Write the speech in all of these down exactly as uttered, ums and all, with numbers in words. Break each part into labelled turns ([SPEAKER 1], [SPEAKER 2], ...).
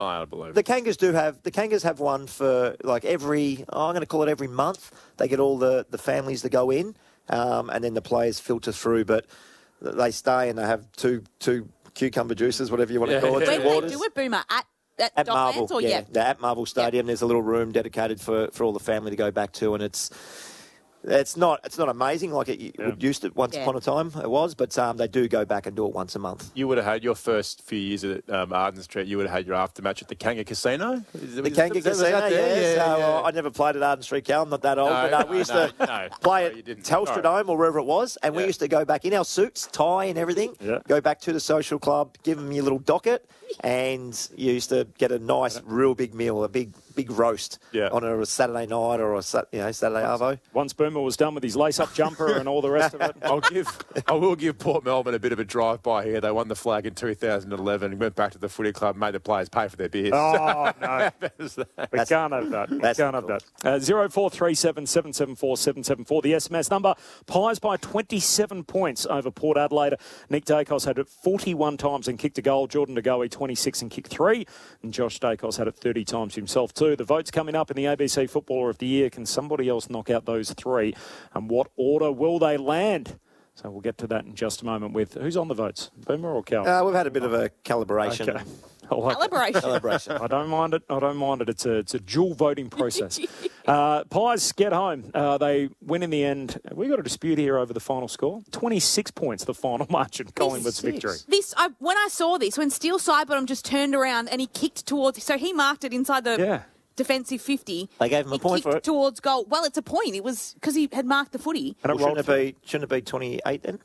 [SPEAKER 1] Unbelievable.
[SPEAKER 2] The Kangas do have the Kangas have one for like every. Oh, I'm going to call it every month. They get all the, the families to go in, um, and then the players filter through. But they stay and they have two two cucumber juices, whatever you want to
[SPEAKER 1] Yeah,
[SPEAKER 2] call it.
[SPEAKER 1] yeah,
[SPEAKER 2] two
[SPEAKER 1] yeah.
[SPEAKER 3] Where do
[SPEAKER 2] waters.
[SPEAKER 3] they do it, Boomer? At, at,
[SPEAKER 2] At Marvel,
[SPEAKER 3] Docklands or
[SPEAKER 2] yeah,
[SPEAKER 3] yeah?
[SPEAKER 2] the- at Marvel Stadium. There's a little room dedicated for, for all the family to go back to, and it's it's not it's not amazing like it
[SPEAKER 1] Yeah.
[SPEAKER 2] used to once
[SPEAKER 3] Yeah.
[SPEAKER 2] upon a time it was, but um, they do go back and do it once a month.
[SPEAKER 1] You would have had your first few years at um, Arden Street. You would have had your aftermatch at the Kanga Casino. Is-
[SPEAKER 2] The
[SPEAKER 1] was-
[SPEAKER 2] Kanga
[SPEAKER 1] was that
[SPEAKER 2] Casino, yeah.
[SPEAKER 1] there?
[SPEAKER 2] so
[SPEAKER 1] yeah.
[SPEAKER 2] uh, I never played at Arden Street, Cal. I'm not that old,
[SPEAKER 1] No,
[SPEAKER 2] but uh, we
[SPEAKER 1] no,
[SPEAKER 2] used
[SPEAKER 1] no,
[SPEAKER 2] to
[SPEAKER 1] no.
[SPEAKER 2] play
[SPEAKER 1] No, you
[SPEAKER 2] at
[SPEAKER 1] didn't.
[SPEAKER 2] Telstra
[SPEAKER 1] No.
[SPEAKER 2] Dome or wherever it was, and we
[SPEAKER 1] Yeah.
[SPEAKER 2] used to go back in our suits, tie and everything,
[SPEAKER 4] Yeah.
[SPEAKER 2] go back to the social club, give them your little docket, and you used to get a nice, real big meal, a big big roast
[SPEAKER 1] Yeah.
[SPEAKER 2] on a Saturday night or a Sat- you know Saturday arvo.
[SPEAKER 4] Once Boomer was done with his lace-up jumper and all the rest of it.
[SPEAKER 1] I'll give, I will give Port Melbourne a bit of a drive-by here. They won the flag in two thousand eleven, went back to the footy club, made the players pay for their beers.
[SPEAKER 4] Oh, no.
[SPEAKER 1] That's that.
[SPEAKER 4] We
[SPEAKER 2] That's-
[SPEAKER 4] can't have that. We
[SPEAKER 2] that's
[SPEAKER 4] can't have
[SPEAKER 2] cool.
[SPEAKER 4] that. Uh, zero four three seven seven seven four seven seven four, the S M S number. Pies by twenty-seven points over Port Adelaide. Nick Dacos had it forty-one times and kicked a goal. Jordan De Goey, twenty-six and kicked three. And Josh Dacos had it thirty times himself too. The votes coming up in the A B C Footballer of the Year. Can somebody else knock out those three? And what order will they land? So we'll get to that in just a moment with... Who's on the votes? Boomer or Cal?
[SPEAKER 2] Uh, we've had a bit of a calibration.
[SPEAKER 4] Okay. I like it.
[SPEAKER 3] Calibration.
[SPEAKER 2] Calibration.
[SPEAKER 4] I don't mind it. I don't mind it. It's a it's a dual voting process. uh, Pies get home. Uh, they win in the end. We got a dispute here over the final score. twenty-six points, the final margin. Collingwood's victory.
[SPEAKER 3] This I, when I saw this, when Steele Sidebottom just turned around and he kicked towards, so he marked it inside the
[SPEAKER 4] Yeah.
[SPEAKER 3] defensive fifty.
[SPEAKER 2] They gave him a
[SPEAKER 3] He
[SPEAKER 2] point for
[SPEAKER 3] kicked
[SPEAKER 2] it.
[SPEAKER 3] towards goal. Well, it's a point. It was because he had marked the footy.
[SPEAKER 4] And
[SPEAKER 2] Well,
[SPEAKER 4] it rolled
[SPEAKER 2] shouldn't it be shouldn't it be twenty-eight then?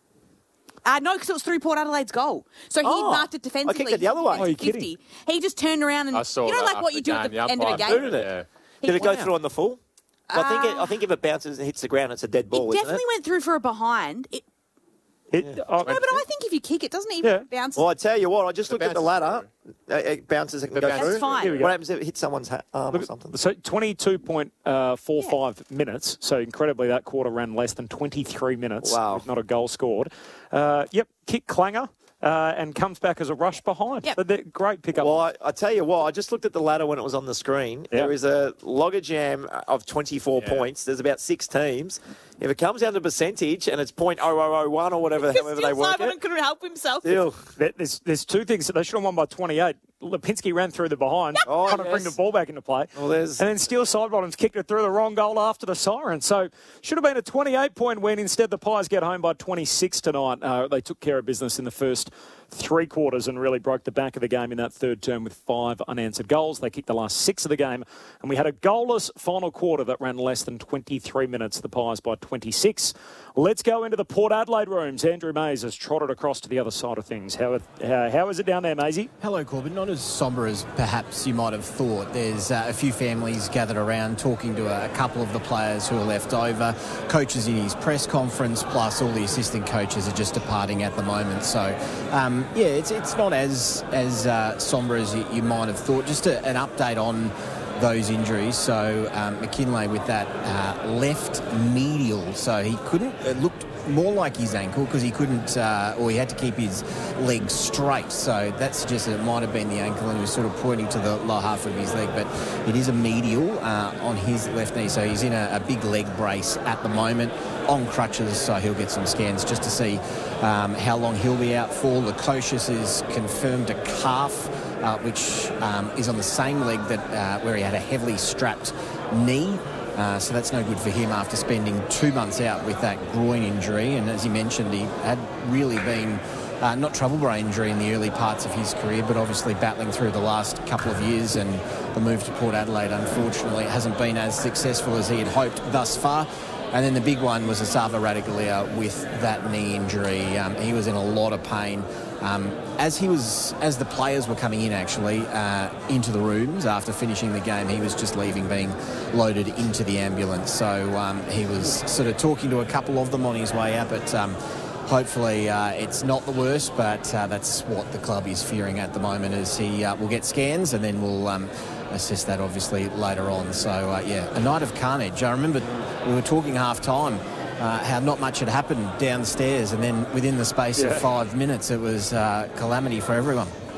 [SPEAKER 3] Uh, no, because it was through Port Adelaide's goal. So he
[SPEAKER 2] Oh,
[SPEAKER 3] marked it
[SPEAKER 2] I
[SPEAKER 3] defensively.
[SPEAKER 2] kicked it the other way.
[SPEAKER 3] He
[SPEAKER 4] Oh, you're
[SPEAKER 3] kicked fifty. He just turned around and
[SPEAKER 1] I saw
[SPEAKER 3] you know,
[SPEAKER 1] that
[SPEAKER 3] like what
[SPEAKER 1] after
[SPEAKER 3] you
[SPEAKER 1] the
[SPEAKER 3] do at
[SPEAKER 1] game,
[SPEAKER 3] the
[SPEAKER 1] the
[SPEAKER 3] end of a
[SPEAKER 1] umpire
[SPEAKER 3] game.
[SPEAKER 1] booted it. Yeah.
[SPEAKER 3] He-
[SPEAKER 2] Did it go
[SPEAKER 3] Wow.
[SPEAKER 2] through on the full? I think it,
[SPEAKER 3] Uh,
[SPEAKER 2] I think if it bounces and hits the ground, it's a dead ball,
[SPEAKER 3] It
[SPEAKER 2] isn't
[SPEAKER 3] definitely
[SPEAKER 2] it?
[SPEAKER 3] went through for a behind. It,
[SPEAKER 4] It, oh,
[SPEAKER 3] no, but I think if you kick it, doesn't it even
[SPEAKER 4] Yeah.
[SPEAKER 3] bounce?
[SPEAKER 2] Well, I tell you what, I just
[SPEAKER 1] It
[SPEAKER 2] looked at the
[SPEAKER 1] bounces
[SPEAKER 2] ladder. Uh, It bounces, it can
[SPEAKER 1] It
[SPEAKER 2] go
[SPEAKER 1] bounces.
[SPEAKER 2] through.
[SPEAKER 3] That's fine.
[SPEAKER 4] Here we go.
[SPEAKER 2] What happens if it hits someone's ha- arm or
[SPEAKER 4] Look,
[SPEAKER 2] something?
[SPEAKER 4] so twenty-two point four five minutes. So incredibly, that quarter ran less than twenty-three minutes.
[SPEAKER 2] Wow.
[SPEAKER 4] With not a goal scored. Uh, yep, kick clanger uh, and comes back as a rush behind.
[SPEAKER 3] Yep.
[SPEAKER 4] So they're great pickup.
[SPEAKER 2] Well, I, I tell you what, I just looked at the ladder when it was on the screen.
[SPEAKER 4] Yeah.
[SPEAKER 2] There is a logjam of twenty-four
[SPEAKER 1] Yeah.
[SPEAKER 2] points. There's about six teams. If it comes down to percentage and it's point oh oh oh one or whatever, however they
[SPEAKER 3] Steele
[SPEAKER 2] work
[SPEAKER 3] Sidebottom
[SPEAKER 2] it,
[SPEAKER 3] couldn't help himself.
[SPEAKER 2] still.
[SPEAKER 4] There- There's there's two things. They should have won by twenty-eight. Lipinski ran through the behind,
[SPEAKER 2] Oh,
[SPEAKER 4] trying to bring
[SPEAKER 2] yes.
[SPEAKER 4] the ball back into play.
[SPEAKER 2] Well, there's-
[SPEAKER 4] And then Steele Sidebottom's kicked it through the wrong goal after the siren. So should have been a twenty-eight point win. Instead, the Pies get home by twenty-six tonight. Uh, they took care of business in the first three quarters and really broke the back of the game in that third term with five unanswered goals. They kicked the last six of the game, and we had a goalless final quarter that ran less than twenty-three minutes. The Pies by twenty-six. Let's go into the Port Adelaide rooms. Andrew Mays has trotted across to the other side of things. How, uh, how is it down there, Maisie?
[SPEAKER 5] Hello, Corbin. Not as sombre as perhaps you might have thought. There's uh, a few families gathered around talking to a, a couple of the players who are left over. Coaches in his press conference, plus all the assistant coaches are just departing at the moment. So, um, yeah, it's it's not as as uh, sombre as you, you might have thought. Just a, an update on those injuries. So um, McKinlay with that uh, left medial, so he couldn't, it looked more like his ankle because he couldn't, uh, or he had to keep his leg straight, so that suggested it might have been the ankle, and he was sort of pointing to the lower half of his leg, but it is a medial uh, on his left knee, so he's in a, a big leg brace at the moment, on crutches, so he'll get some scans just to see um, how long he'll be out for. Lukosius is confirmed a calf, Uh, which um, is on the same leg that uh, where he had a heavily strapped knee. Uh, so that's no good for him after spending two months out with that groin injury. And as you mentioned, he had really been uh, not trouble brain injury in the early parts of his career, but obviously battling through the last couple of years, and the move to Port Adelaide, unfortunately, hasn't been as successful as he had hoped thus far. And then the big one was Asava Radaglia with that knee injury. Um, he was in a lot of pain. Um, as he was, as the players were coming in actually uh, into the rooms after finishing the game, he was just leaving, being loaded into the ambulance. So um, he was sort of talking to a couple of them on his way out, but um, hopefully uh, it's not the worst. But uh, that's what the club is fearing at the moment, is he uh, will get scans and then we'll um, assess that obviously later on. So uh, yeah, a night of carnage. I remember we were talking half time. Uh, how not much had happened downstairs, and then within the space
[SPEAKER 4] Yeah.
[SPEAKER 5] of five minutes it was uh, calamity for everyone.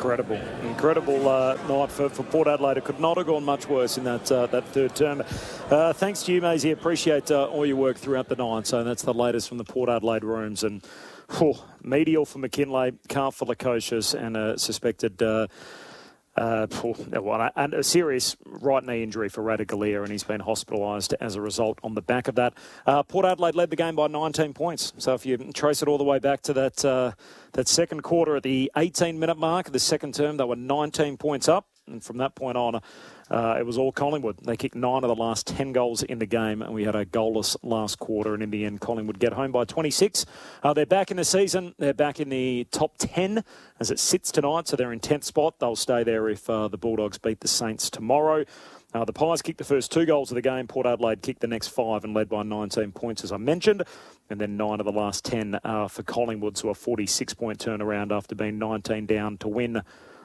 [SPEAKER 4] Incredible, incredible uh, night for, for Port Adelaide. It could not have gone much worse in that uh, that third term. Uh, thanks to you, Maisie. Appreciate uh, all your work throughout the night. So that's the latest from the Port Adelaide rooms. And oh, medial for McKinlay, calf for Lukosius, and a suspected uh, uh, well, and a serious right knee injury for Radaglia, and he's been hospitalised as a result on the back of that. Uh, Port Adelaide led the game by nineteen points. So if you trace it all the way back to that uh, that second quarter at the eighteen-minute mark of the second term, they were nineteen points up. And from that point on, uh, it was all Collingwood. They kicked nine of the last ten goals in the game, and we had a goalless last quarter. And in the end, Collingwood get home by twenty-six. Uh, they're back in the season. They're back in the top ten as it sits tonight, so they're in tenth spot. They'll stay there if uh, the Bulldogs beat the Saints tomorrow. Uh, the Pies kicked the first two goals of the game. Port Adelaide kicked the next five and led by nineteen points, as I mentioned. And then nine of the last ten uh, for Collingwood, so a forty-six point turnaround after being nineteen down to win.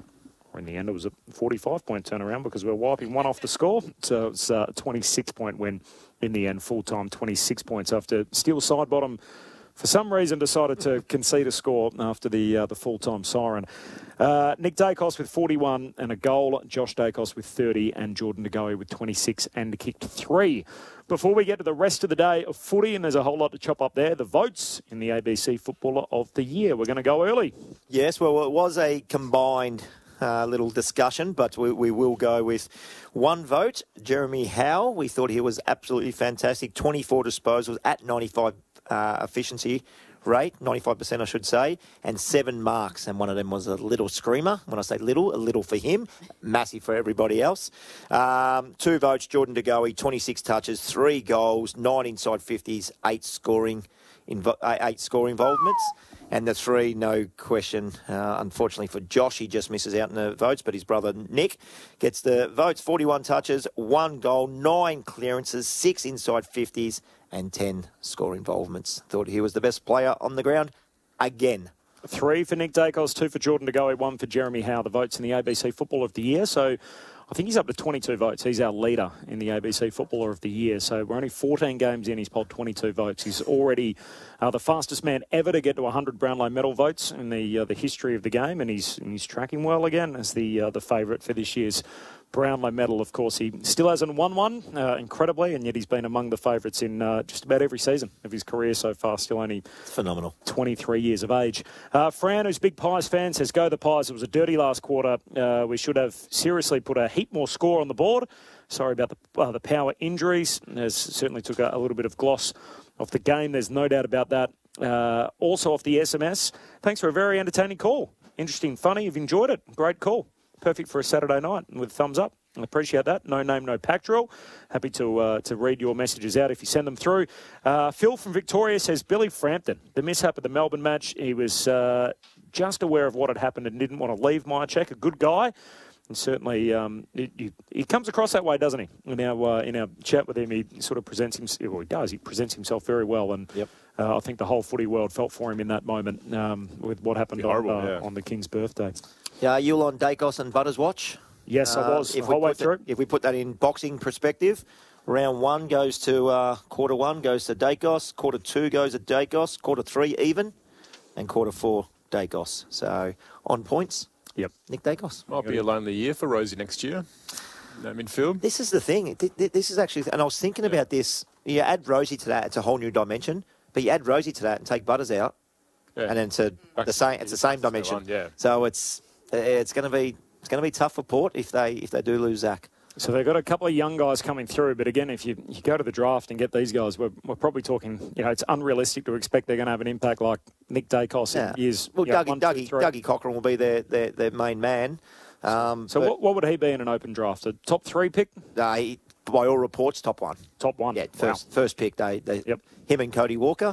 [SPEAKER 4] Or in the end, it was a forty-five point turnaround because we were wiping one off the score. So it's a twenty-six point win in the end, full-time twenty-six points after Steel Sidebottom, for some reason, decided to concede a score after the uh, the full-time siren. Uh, Nick Dacos with forty-one and a goal, Josh Dacos with thirty, and Jordan De Goey with twenty-six and kicked three. Before we get to the rest of the day of footy, and there's a whole lot to chop up there, the votes in the A B C Footballer of the Year. We're going to go early.
[SPEAKER 2] Yes, well, it was a combined uh, little discussion, but we, we will go with one vote. Jeremy Howe, we thought he was absolutely fantastic. twenty-four disposals at ninety-five uh, efficiency rate, ninety-five percent I should say, and seven marks, and one of them was a little screamer. When I say little, a little for him, massive for everybody else. Um, two votes, Jordan De Goey, twenty-six touches, three goals, nine inside fifties, eight scoring, invo- eight scoring involvements. And the three, no question, uh, unfortunately for Josh, he just misses out in the votes, but his brother Nick gets the votes. forty-one touches, one goal, nine clearances, six inside fifties, and ten score involvements. Thought he was the best player on the ground again.
[SPEAKER 4] Three for Nick Dacos, two for Jordan De Goey, one for Jeremy Howe, the votes in the A B C Football of the Year. So I think he's up to twenty-two votes. He's our leader in the A B C Footballer of the Year. So we're only fourteen games in. He's polled twenty-two votes. He's already uh, the fastest man ever to get to one hundred Brownlow medal votes in the uh, the history of the game, and he's and he's tracking well again as the uh, the favourite for this year's Brownlow medal. Of course, he still hasn't won one, uh, incredibly, and yet he's been among the favourites in uh, just about every season of his career so far. Still only
[SPEAKER 2] phenomenal,
[SPEAKER 4] twenty-three years of age. Uh, Fran, who's a big Pies fan, says, go the Pies. It was a dirty last quarter. Uh, we should have seriously put a heap more score on the board. Sorry about the uh, the power injuries. There's certainly took a, a little bit of gloss off the game. There's no doubt about that. Uh, also off the S M S, thanks for a very entertaining call. Interesting, funny. You've enjoyed it. Great call. Perfect for a Saturday night with thumbs up. I appreciate that. No name, no pack drill. Happy to uh, to read your messages out if you send them through. Uh, Phil from Victoria says, Billy Frampton, the mishap at the Melbourne match, he was uh, just aware of what had happened and didn't want to leave Myercheck. A good guy. And certainly um, he, he, he comes across that way, doesn't he? In our, uh, in our chat with him, he sort of presents himself, well, he does, he presents himself very well. And
[SPEAKER 2] yep.
[SPEAKER 4] uh, I think the whole footy world felt for him in that moment um, with what happened on,
[SPEAKER 1] horrible,
[SPEAKER 4] uh,
[SPEAKER 1] yeah.
[SPEAKER 4] on the King's birthday.
[SPEAKER 2] Yeah, are you on Dacos and Butters watch?
[SPEAKER 4] Yes, I was.
[SPEAKER 2] Uh, if,
[SPEAKER 4] the whole
[SPEAKER 2] we
[SPEAKER 4] way
[SPEAKER 2] put
[SPEAKER 4] through.
[SPEAKER 2] that, if we put that in boxing perspective, round one goes to uh, quarter one goes to Dacos, quarter two goes to Dacos, quarter three even, and quarter four Dacos. So on points,
[SPEAKER 4] yep,
[SPEAKER 2] Nick Dacos.
[SPEAKER 1] Might be a lonely year for Rosie next year. No midfield.
[SPEAKER 2] This is the thing. This is actually, and I was thinking yeah. about this. You add Rosie to that, it's a whole new dimension. But you add Rosie to that and take Butters out, yeah. and then to
[SPEAKER 1] Back
[SPEAKER 2] the same. It's the same dimension.
[SPEAKER 1] One, yeah.
[SPEAKER 2] So it's it's going to be. It's going to be tough for Port if they if they do lose Zach.
[SPEAKER 4] So they've got a couple of young guys coming through, but again, if you, you go to the draft and get these guys, we're, we're probably talking, you know, it's unrealistic to expect they're going to have an impact like Nick Dacos
[SPEAKER 2] yeah.
[SPEAKER 4] in years.
[SPEAKER 2] Well,
[SPEAKER 4] you know,
[SPEAKER 2] Dougie,
[SPEAKER 4] one,
[SPEAKER 2] Dougie,
[SPEAKER 4] two,
[SPEAKER 2] Dougie Cochran will be their, their, their main man. Um,
[SPEAKER 4] so what, what would he be in an open draft? A top three pick?
[SPEAKER 2] Uh, he, by all reports, top one.
[SPEAKER 4] Top one.
[SPEAKER 2] Yeah, first
[SPEAKER 4] wow.
[SPEAKER 2] first pick. They, they
[SPEAKER 4] yep.
[SPEAKER 2] Him and Cody Walker,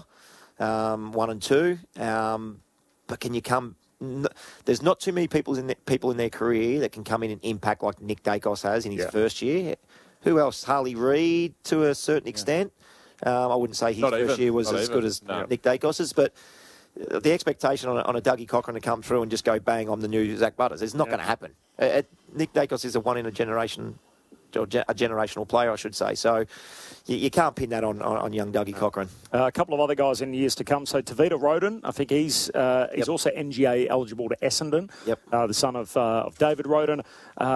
[SPEAKER 2] um, one and two. Um, but can you come? N- there's not too many people in the, people in their career that can come in and impact like Nick Dacos has in his
[SPEAKER 1] yeah.
[SPEAKER 2] first year. Who else? Harley Reid to a certain extent. Yeah. Um, I wouldn't say his
[SPEAKER 1] not
[SPEAKER 2] first
[SPEAKER 1] even.
[SPEAKER 2] year was
[SPEAKER 1] not
[SPEAKER 2] as
[SPEAKER 1] even.
[SPEAKER 2] good as
[SPEAKER 1] no.
[SPEAKER 2] Nick Dacos's, but the expectation on a, on a Dougie Cochran to come through and just go bang, I'm the new Zach Butters, is not
[SPEAKER 4] yeah.
[SPEAKER 2] going to happen. Uh, Nick Dacos is a one in a generation or ge- a generational player, I should say. So you, you can't pin that on, on, on young Dougie Cochran.
[SPEAKER 4] Uh, a couple of other guys in years to come. So Tavita Roden, I think he's uh, he's
[SPEAKER 2] Yep.
[SPEAKER 4] also N G A eligible to Essendon,
[SPEAKER 2] Yep.
[SPEAKER 4] uh, the son of uh, of David Roden. Uh,